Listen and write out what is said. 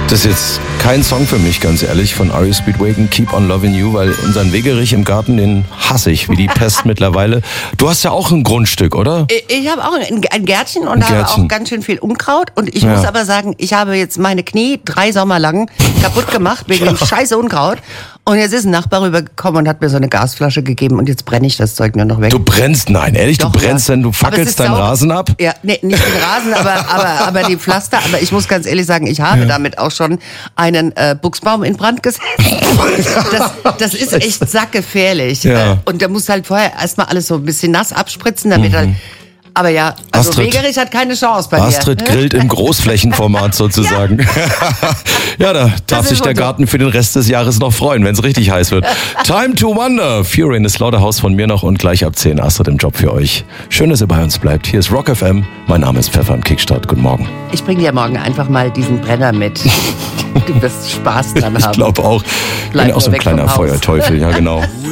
Das ist jetzt kein Song für mich, ganz ehrlich, von R.E. Speedwagon, Keep on Loving You, weil unseren Wegerich im Garten, den hasse ich wie die Pest mittlerweile. Du hast ja auch ein Grundstück, oder? Ich habe auch ein Gärtchen und habe auch ganz schön viel Unkraut. Und ich muss aber sagen, ich habe jetzt meine Knie 3 Sommer lang kaputt gemacht wegen dem scheiße Unkraut. Und jetzt ist ein Nachbar rübergekommen und hat mir so eine Gasflasche gegeben und jetzt brenne ich das Zeug nur noch weg. Du brennst? Nein, ehrlich, Doch, du brennst, denn du fackelst deinen Rasen ab? Ja, nee, nicht den Rasen, aber die Pflaster. Aber ich muss ganz ehrlich sagen, ich habe damit auch schon einen Buchsbaum in Brand gesetzt. Das ist echt sackgefährlich. Ja. Und da muss halt vorher erstmal alles so ein bisschen nass abspritzen, damit halt. Aber ja, also Wegerich hat keine Chance bei mir. Astrid grillt im Großflächenformat sozusagen. Ja, da darf sich der Garten für den Rest des Jahres noch freuen, wenn es richtig heiß wird. Time to Wonder. Fury in the Slaughterhouse von mir noch und gleich ab 10 Astrid im Job für euch. Schön, dass ihr bei uns bleibt. Hier ist Rock FM. Mein Name ist Pfeffer im Kickstart. Guten Morgen. Ich bringe dir morgen einfach mal diesen Brenner mit. Du wirst Spaß dran haben. Ich glaube auch. Ich bin auch so ein kleiner Feuerteufel. Ja, genau.